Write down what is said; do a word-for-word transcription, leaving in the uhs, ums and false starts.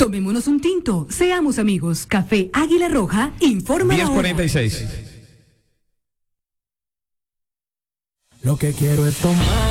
Tomémonos un tinto, seamos amigos. Café Águila Roja, informa diez ahora. cuarenta y seis. Lo que quiero es tomar